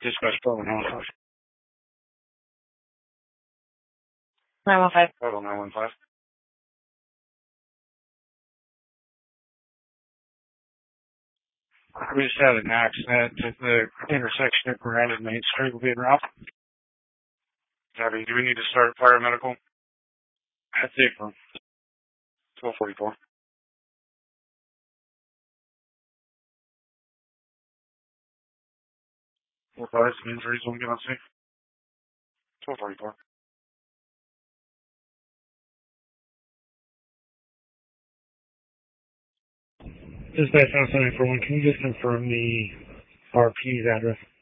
Dispatch Bravo 915. 915. Bravo 915. We just had an accident at the intersection at Grand and Main Street. Will be en route. Heavy. Do we need to start paramedical? At the 1244. What are some injuries we'll get on scene? 1244. Dispatch 971, can you just confirm the RP's address?